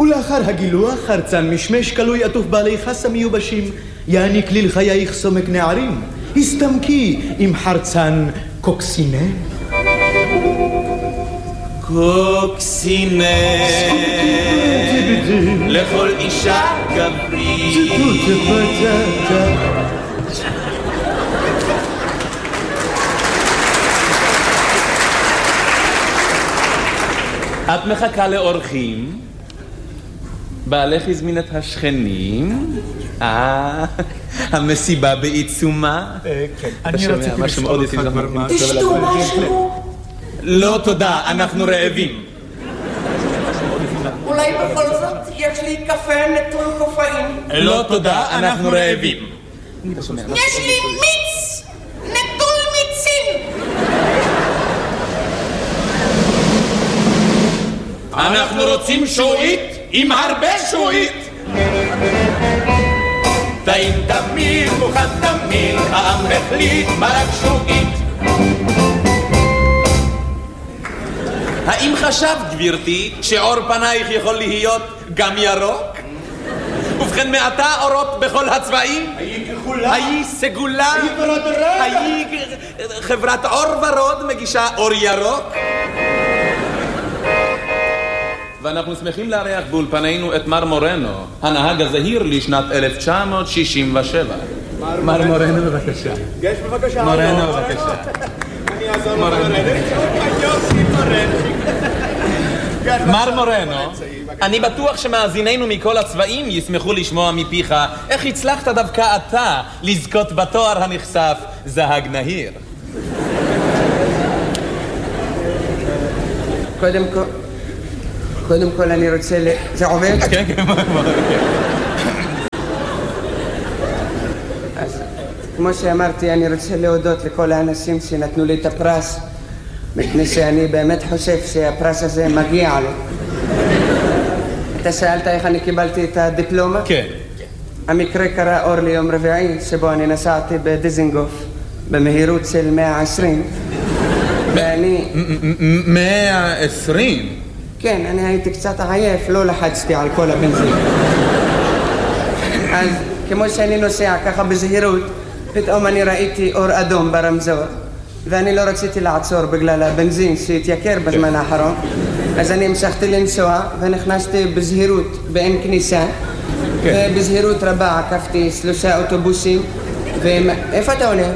ולאחר הגילוח חרצן משמש כלוי עטוף בעלי חסה מיובשים, יעניק לי לחייך סומק נערים, הסתמקי עם חרצן קוקסינה. קוקסינה לכל אישה גברית. את מחכה לאורחים? בעלך הזמין את השכנים? המסיבה בעיצומה? כן, אני רציתי לשאול אותך כבר מה. תשתו משהו? לא תודה, אנחנו רעבים. אולי בכל זאת יש לי קפה נטול קופאין? לא תודה, אנחנו רעבים. יש לי מיץ נטול מיצים. אנחנו רוצים שועית עם הרבה שועית. טעים תמיד, מוכן תמיד, העם החליט מרק שועית. האם חשבת, גבירתי, שעור פנייך יכול להיות גם ירוק? ובכן מעתה אורות בכל הצבעים? היי כחולה, היי סגולה, היי חברת אור ורוד מגישה אור ירוק. ואנחנו שמחים לארח באולפנינו את מר מורנו, הנהג הזהיר לשנת 1967. מר מורנו בבקשה. יש בבקשה. מורנו בבקשה. אני אעזור מורנו. מר מורנו, אני בטוח שמאזיננו מכל הצבעים ישמחו לשמוע מפיך איך הצלחת דווקא אתה לזכות בתואר הנחשף זהג נהיר. קודם כל אני רוצה זה עובד? כן, כן. אז כמו שאמרתי, אני רוצה להודות לכל האנשים שנתנו לי את הפרס, מפני שאני באמת חושב שהפרס הזה מגיע לי. אתה שאלת איך אני קיבלתי את הדיפלומה? כן. המקרה קרה אור ליום רביעי, שבו אני נסעתי בדיזינגוף במהירות של 120, ואני... 120? כן, אני הייתי קצת עייף, לא לחצתי על כל הבנזין. אז כמו שאני נוסע ככה בזהירות, פתאום אני ראיתי אור אדום ברמזור, ואני לא רציתי לעצור בגלל הבנזין שהתייקר בזמן האחרון, אז אני המשכתי לנסוע ונכנסתי בזהירות באין כניסה, ובזהירות רבה עקפתי 3 אוטובוסים, איפה אתה עולה?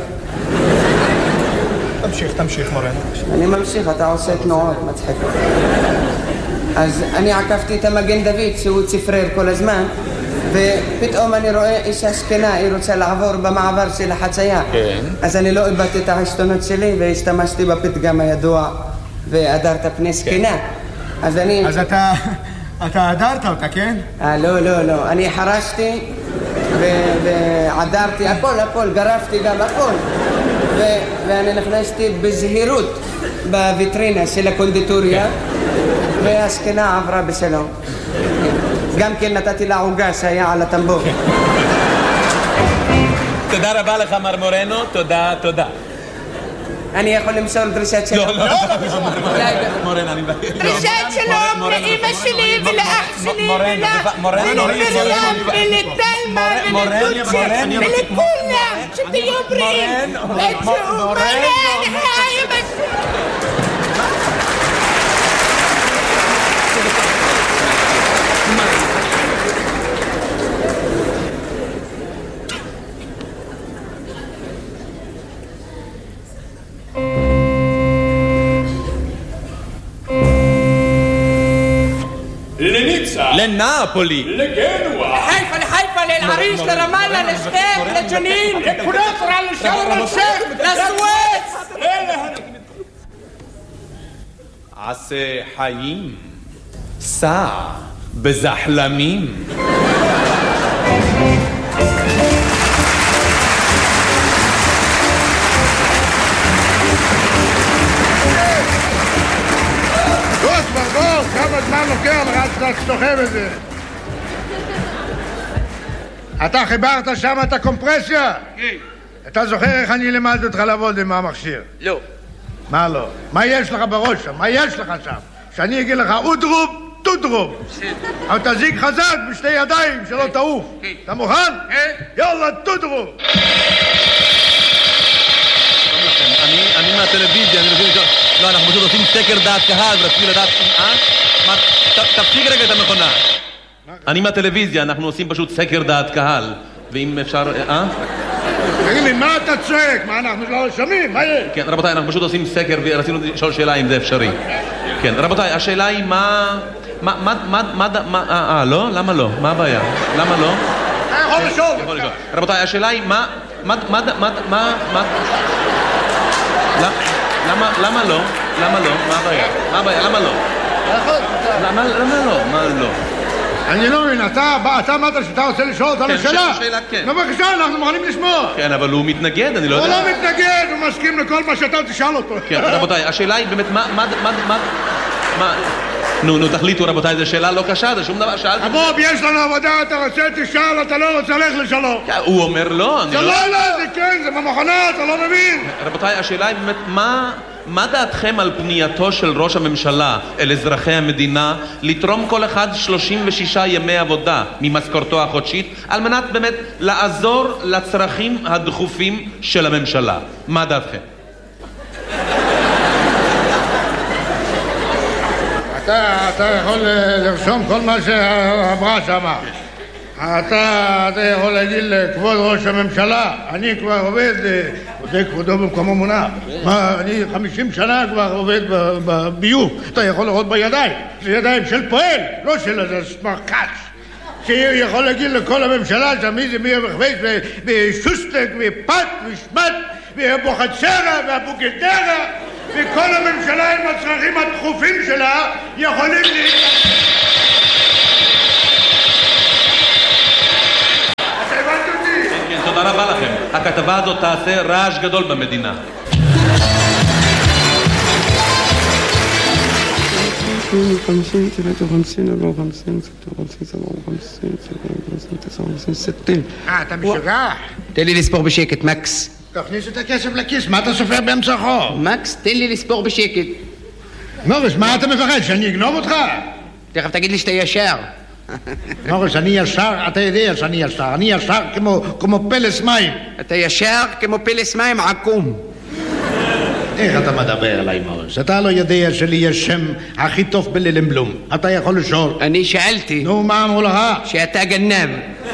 תמשיך מורנו. אני ממשיך, אתה עושה תנועות מצחיקות. אז אני עקפתי את המגן דוד שהוא צפרר כל הזמן, ופתאום אני רואה אישה זקנה, היא רוצה לעבור במעבר של החצייה. כן. אז אני לא איבדתי את העשתונות שלי והשתמשתי בפתגם הידוע והדרת פני זקנה. אז אני... אז אתה הדרת אותה, כן? לא, אני חרשתי ועדרתי הכל, גרפתי גם הכל, ואני נכנסתי בזהירות בוויטרינה של הקונדיטוריה, והזקנה עברה בשלום. גם כן נתתי לה עוגה שהיה על הטמבור. תודה רבה לך מר מורנו, תודה. אני יכול למסור דרישת שלום? לא, מורנו, אני מבקש. דרישת שלום לאמא שלי ולאח שלי ולמרים ולתלמה ולדוצ'ה ולכולם, שתהיו בריאים ותשאו מלא לחיים השם. לנאפולי, לגנואה, לחיפה, לאל-עריש, לרמאללה, לשכם, לג'נין, לקונטרה, לשארם א-שייח, לסואץ. עשה חיים, סע בזחלמים. כמה זמן לוקח לך שאתה סוחב את זה? אתה חיברת שם את הקומפרסיה? כן. אתה זוכר איך אני למדתי אותך לעבוד עם המכשיר? לא. מה לא? מה יש לך בראש שם? מה יש לך שם? שאני אגיד לך אודרוב, תודרוב. אבל תזיק חזק בשתי ידיים שלא תעוף. אתה מוכן? יאללה, תודרוב. אני מהטלוויזיה, אני מבין... לא, אנחנו פשוט עושים סקר דעת קהל, ורציתי לדעת... תפסיק רגע את המכונה. אני מהטלוויזיה, אנחנו עושים פשוט סקר דעת קהל. ואם אפשר... תגיד לי, מה אתה צועק? מה, אנחנו לא שומעים? מה יש? כן, רבותיי, אנחנו פשוט עושים סקר ורצינו לשאול שאלה אם זה אפשרי. כן, רבותיי, השאלה היא מה... לא? למה לא? מה הבעיה? למה לא? יכול לשאול. רבותיי, השאלה היא מה... למה לא? למה לא? מה הבעיה? מה הבעיה? למה לא? למה לא? מה לא? אני לא מבין, אתה אמרת שאתה רוצה לשאול אותנו שאלה? כן, שאלה, כן. בבקשה, אנחנו מוכנים לשמוע. כן, אבל הוא מתנגד, אני לא יודע. הוא לא מתנגד, הוא מסכים לכל מה שאתה תשאל אותו. כן, רבותיי, השאלה היא באמת, מה... נו, תחליטו, רבותיי, זו שאלה לא קשה, זה שום דבר, שאלתי... אבוב, יש לנו עבודה, אתה רוצה, תשאל, אתה לא רוצה, לך לשלום. הוא אומר לא, אני לא... זה לא, זה כן, זה במכונה, אתה לא מבין. רבותיי, השאלה היא באמת, מה דעתכם על פנייתו של ראש הממשלה אל אזרחי המדינה לתרום כל אחד 36 ימי עבודה ממשכורתו החודשית על מנת באמת לעזור לצרכים הדחופים של הממשלה? מה דעתכם? אתה יכול לרשום כל מה שאמרה שמה. אתה יכול להגיד לכבוד ראש הממשלה, אני כבר עובד, זה כבודו במקומו מונח. אני 50 שנה כבר עובד בביוב. אתה יכול לראות בידיים, זה ידיים של פועל, לא של איזה סמרקש. שיכול להגיד לכל הממשלה שמי זה מי המחבש ושוסטק ופת ושמת ובוחצרה והבוגדרה וכל הממשלה עם הצרכים הדחופים שלה יכולים תודה רבה לכם. הכתבה הזאת תעשה רעש גדול במדינה. אתה משוגע? תן לי לספור בשקט, מקס. תכניס את הכסף לכיס, מה אתה סופר באמצע החור? מקס, תן לי לספור בשקט. מוריס, מה אתה מפחד, שאני אגנוב אותך? תכף תגיד לי שאתה ישר. מוריס, אני ישר, אתה יודע שאני ישר. אני ישר כמו פלס מים. אתה ישר כמו פלס מים עקום. איך אתה מדבר אליי, מוריס? אתה לא יודע שלי יש שם הכי טוב בללמבלום. אתה יכול לשאול. אני שאלתי. נו, מה אמרו לך? שאתה גנב.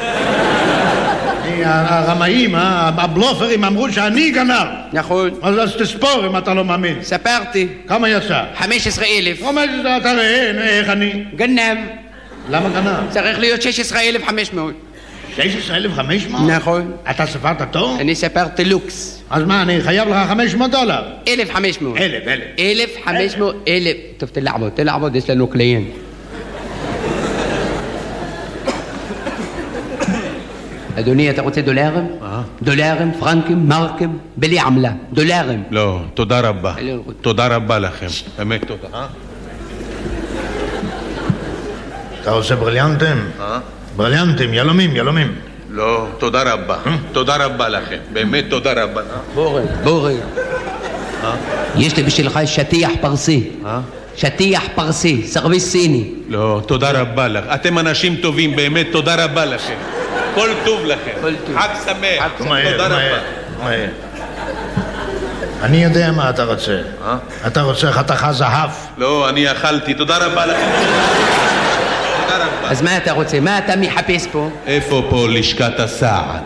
הרמאים, הבלופרים אמרו שאני גנב. נכון. אז תספור אם אתה לא מאמין. ספרתי. כמה יצא? 15,000. אתה ראה, איך אני? גנב. למה גנב? צריך להיות 16,500. 16,500? נכון. אתה ספרת טוב? אני ספרתי לוקס. אז מה, אני חייב לך $500? 1,500. 1,000. 1,500. 1,000. טוב, תלעבוד, יש לנו קליינט. אדוני, אתה רוצה דולרים? דולרים, פרנקים, מרקים, בלי עמלה. דולרים. לא, תודה רבה. תודה רבה לכם. באמת תודה. אתה עושה בריליאנטים? בריליאנטים, ילומים. לא, תודה רבה. תודה רבה לכם. באמת תודה רבה. בורג. יש לי בשבילך שטיח פרסי. שטיח פרסי, סרוויס סיני. לא, תודה רבה לך. אתם אנשים טובים, באמת תודה רבה לכם. כל טוב לכם. חג שמח. תודה רבה. אני יודע מה אתה רוצה. אתה רוצה חתיכה זהב. לא, אני אכלתי. תודה רבה לכם. תודה רבה. אז מה אתה רוצה? מה אתה מחפש פה? איפה פה לשכת הסעד?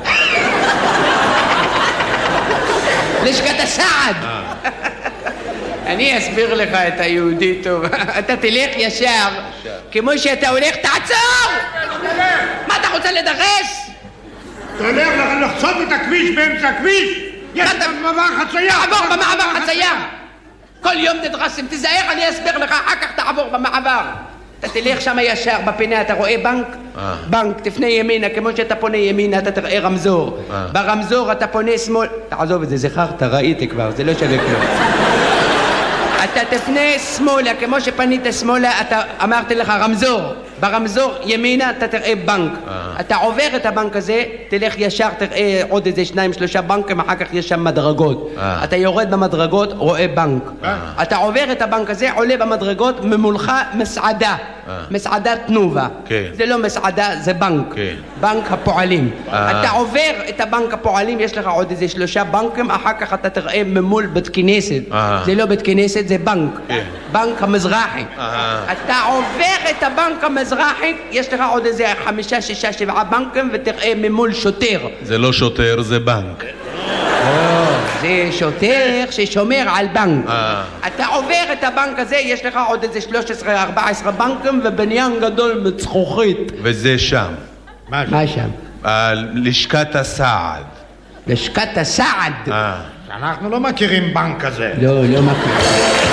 לשכת הסעד! אני אסביר לך את היהודי טוב. אתה תלך ישר, כמו שאתה הולך, תעצור! מה אתה רוצה לדרס? אתה הולך לחצות את הכביש באמצע הכביש? יש במעבר חצייה! תעבור במעבר חצייה! כל יום תדרסים, תיזהר, אני אסביר לך, אחר כך תעבור במעבר. אתה תלך שם ישר בפינה, אתה רואה בנק? בנק, תפנה ימינה, כמו שאתה פונה ימינה, אתה תראה רמזור. ברמזור אתה פונה שמאל... תעזוב את זה, זכרת, ראיתי כבר, זה לא שווה כלום. אתה תפנה שמאלה, כמו שפנית שמאלה, אתה אמרתי לך רמזור. ברמזור ימינה אתה תראה בנק. אתה עובר את הבנק הזה, תלך ישר, תראה עוד איזה 2-3 בנקים, אחר כך יש שם מדרגות. אתה יורד במדרגות, רואה בנק. אתה עובר את הבנק הזה, עולה במדרגות, ממולך מסעדה. מסעדת תנובה. זה לא מסעדה, זה בנק. בנק הפועלים. אתה עובר את הבנק הפועלים, יש לך עוד איזה 3 בנקים, אחר כך אתה תראה ממול בית כנסת. זה לא בית כנסת, זה בנק. בנק המזרחי. אתה עובר את הבנק המזרחי, יש לך עוד איזה 5, 6, 7 בנקים, ותראה ממול שוטר. זה לא שוטר, זה בנק. זה שוטר ששומר על בנק. אתה עובר את הבנק הזה, יש לך עוד איזה 13, 14 בנקים ובניין גדול מצחוכית. וזה שם. מה שם? לשכת הסעד. לשכת הסעד? אנחנו לא מכירים בנק כזה. לא מכיר.